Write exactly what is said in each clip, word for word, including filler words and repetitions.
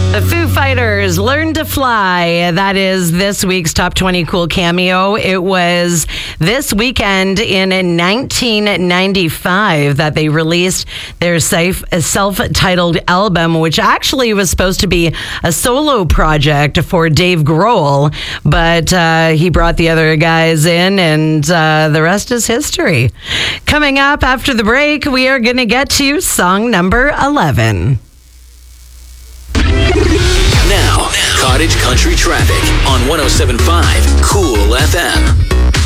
The Foo Fighters, Learn to Fly. That is this week's Top twenty Cool cameo. It was this weekend in nineteen ninety-five that they released their self-titled album, which actually was supposed to be a solo project for Dave Grohl, but uh, he brought the other guys in, and uh, the rest is history. Coming up after the break, we are going to get to song number eleven. Now, Cottage Country Traffic on one oh seven point five Cool F M.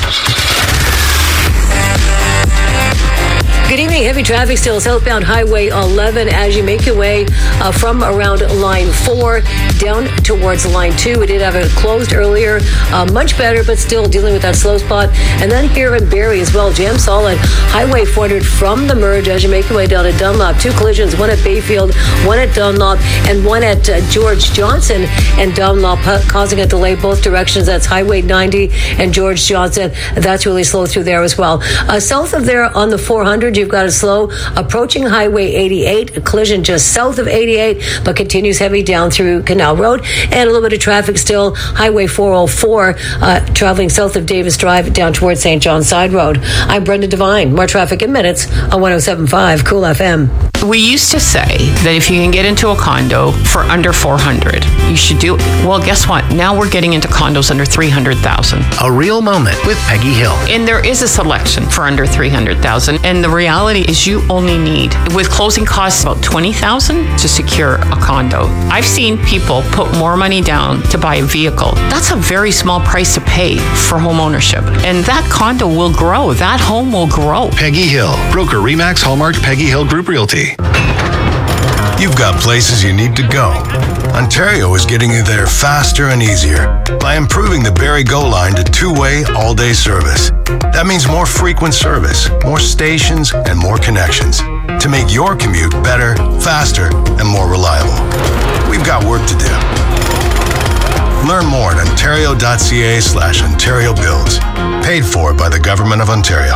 Good evening. Heavy traffic still southbound Highway eleven as you make your way uh, from around line four down towards line two. We did have it closed earlier. Uh, much better, but still dealing with that slow spot. And then here in Barrie as well, jam solid. Highway four hundred from the merge as you make your way down to Dunlop. Two collisions, one at Bayfield, one at Dunlop, and one at uh, George Johnson and Dunlop, uh, causing a delay both directions. That's Highway ninety and George Johnson. That's really slow through there as well. Uh, south of there on the four hundred, you've got a slow approaching Highway eighty-eight, a collision just south of eighty-eight, but continues heavy down through Canal Road, and a little bit of traffic still Highway four oh four, uh, traveling south of Davis Drive down towards Saint John Side Road. I'm Brenda Devine. More traffic in minutes on one oh seven point five Cool F M. We used to say that if you can get into a condo for under four hundred, you should do it. Well, guess what? Now we're getting into condos under three hundred thousand. A real moment with Peggy Hill. And there is a selection for under three hundred thousand. And the reality is you only need, with closing costs about twenty thousand to secure a condo. I've seen people put more money down to buy a vehicle. That's a very small price to pay for home ownership. And that condo will grow. That home will grow. Peggy Hill, broker Remax Hallmark Peggy Hill Group Realty. You've got places you need to go. Ontario is getting you there faster and easier by improving the Barrie Go line to two-way all-day service. That means more frequent service, more stations, and more connections to make your commute better, faster, and more reliable. We've got work to do. Learn more at ontario.ca slash Ontario Builds. Paid for by the Government of Ontario.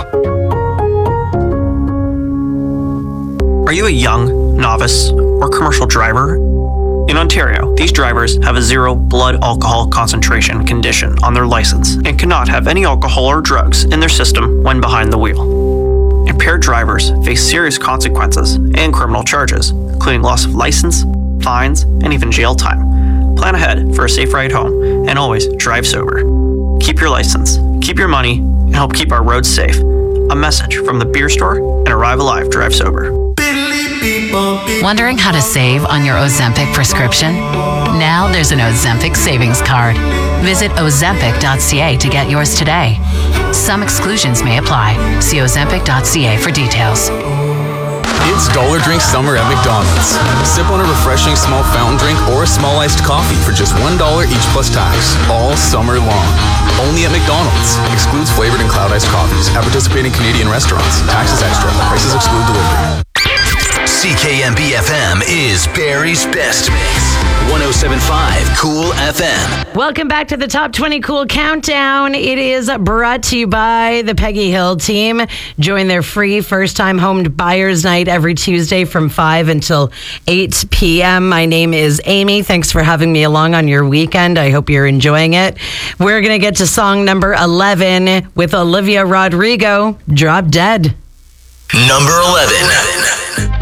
Are you a young, novice, or commercial driver? In Ontario, these drivers have a zero blood alcohol concentration condition on their license and cannot have any alcohol or drugs in their system when behind the wheel. Impaired drivers face serious consequences and criminal charges, including loss of license, fines, and even jail time. Plan ahead for a safe ride home and always drive sober. Keep your license, keep your money, and help keep our roads safe. A message from the Beer Store and Arrive Alive Drive Sober. Wondering how to save on your Ozempic prescription? Now there's an Ozempic savings card. Visit ozempic dot c a to get yours today. Some exclusions may apply. See ozempic dot c a for details. It's Dollar Drink Summer at McDonald's. Sip on a refreshing small fountain drink or a small iced coffee for just one dollar each plus tax, all summer long. Only at McDonald's. Excludes flavored and cloud iced coffees at participating Canadian restaurants. Taxes extra. Prices exclude delivery. C K M B F M is Barrie's Best Mix. one oh seven point five Cool F M. Welcome back to the Top twenty Cool Countdown. It is brought to you by the Peggy Hill team. Join their free first-time home buyers night every Tuesday from five until eight p.m. My name is Amy. Thanks for having me along on your weekend. I hope you're enjoying it. We're going to get to song number eleven with Olivia Rodrigo, Drop Dead. Number eleven.